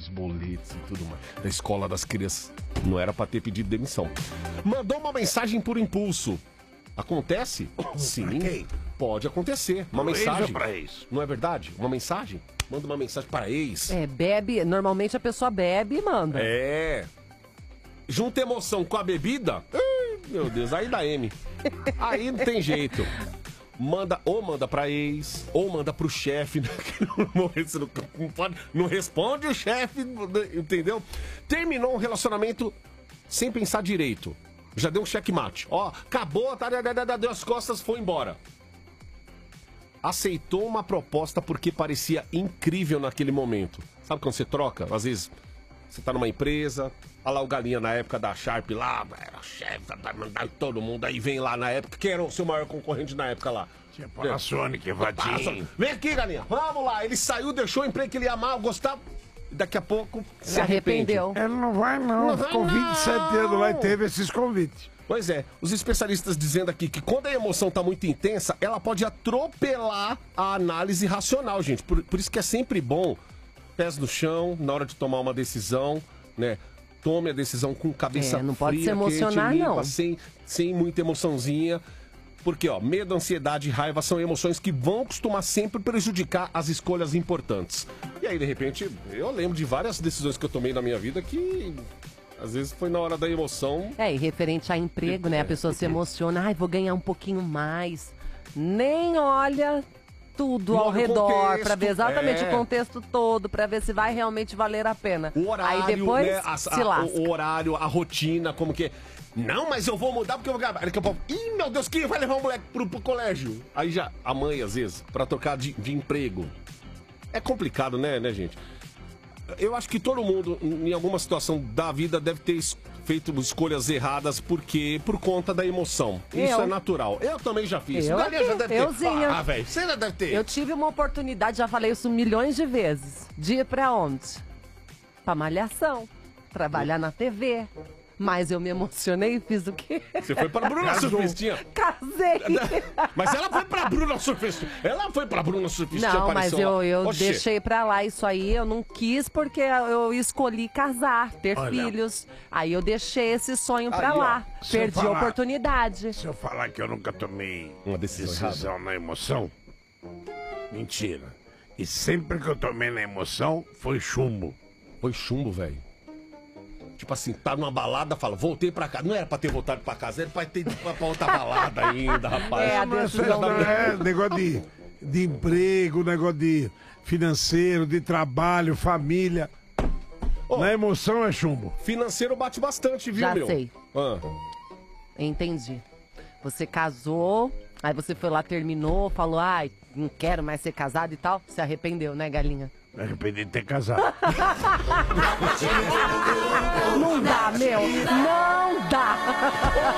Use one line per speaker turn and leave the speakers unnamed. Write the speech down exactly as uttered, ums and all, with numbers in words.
os boletos e tudo mais. Da escola das crianças. Não era pra ter pedido demissão. Mandou uma mensagem por impulso. Acontece? Sim. Pode acontecer. Uma mensagem.
Pra ex.
Não é verdade? Uma mensagem? Manda uma mensagem para ex.
É, bebe. Normalmente a pessoa bebe e manda.
É. Junta emoção com a bebida. Ai, meu Deus, aí dá M. Aí não tem jeito. Manda, ou manda pra ex, ou manda pro chefe. Né? Não, não, pode, não responde o chefe, entendeu? Terminou um relacionamento sem pensar direito. Já deu um checkmate. Ó, acabou, tá, deu as costas, foi embora. Aceitou uma proposta porque parecia incrível naquele momento. Sabe quando você troca? Às vezes você tá numa empresa, olha lá o Galinha na época da Sharp lá, era chefe, vai mandar todo mundo, aí vem lá na época, quem era o seu maior concorrente na época lá?
Tinha Panasonic, Vadim.
Vem aqui, Galinha, vamos lá. Ele saiu, deixou o emprego que ele ia amar, gostava. Daqui a pouco se, se arrependeu.
Ele não vai não,
não vai
com vinte e sete anos lá e teve esses convites.
Pois é, os especialistas dizendo aqui que quando a emoção tá muito intensa, ela pode atropelar a análise racional, gente. Por, por isso que é sempre bom, pés no chão, na hora de tomar uma decisão, né? Tome a decisão com cabeça
é, não
fria,
pode se emocionar,
quente, limpa,
não.
Sem, sem muita emoçãozinha. Porque, ó, medo, ansiedade e raiva são emoções que vão costumar sempre prejudicar as escolhas importantes. E aí, de repente, eu lembro de várias decisões que eu tomei na minha vida que... Às vezes foi na hora da emoção.
É, e referente a emprego, né? A pessoa se emociona, ai, vou ganhar um pouquinho mais. Nem olha tudo ao redor para ver exatamente é. o contexto todo, para ver se vai realmente valer a pena.
O horário,
aí depois
né? a,
se
a,
lasca.
O horário, a rotina, como que... Não, mas eu vou mudar porque eu vou ganhar. Daqui a pouco, ih, meu Deus, quem vai levar o moleque pro, pro colégio? Aí já, a mãe, às vezes, para trocar de, de emprego. É complicado, né, né, gente? Eu acho que todo mundo, em alguma situação da vida, deve ter feito escolhas erradas porque por conta da emoção.
Eu.
Isso é natural. Eu também já fiz.
Eu,
Dalia já deve
euzinha.
ter. Ah, velho, você já deve ter.
Eu tive uma oportunidade, já falei isso milhões de vezes. De ir pra onde? Pra Malhação. Trabalhar na T V. Mas eu me emocionei e fiz o quê?
Você foi pra Bruna Surfistinha?
Casei!
Mas ela foi pra Bruna Surfistinha. Ela foi pra Bruna Surfistinha.
Não, mas eu, eu
Oxê.
deixei pra lá isso aí. Eu não quis porque eu escolhi casar, ter
Olha.
filhos. Aí eu deixei esse sonho pra
Aí, ó,
lá.
se eu
Perdi
falar-
a oportunidade.
Se eu falar que eu nunca tomei
Uma decisão
decisão na emoção, mentira. E sempre que eu tomei na emoção, foi chumbo.
Foi chumbo, velho. Tipo assim, tá numa balada, fala, voltei pra casa. Não era pra ter voltado pra casa, era pra ter ido pra, pra outra balada ainda, rapaz.
É, a
Não, isso
decisão
não é negócio de, de emprego, negócio de financeiro, de trabalho, família.
Ô,
Na emoção é chumbo.
Financeiro bate bastante, viu,
Já
meu?
sei.
Ah.
Entendi. Você casou, aí você foi lá, terminou, falou, ai, não quero mais ser casado e tal. Se arrependeu, né, galinha?
Me arrependi de ter casado.
Não dá, meu. Não dá.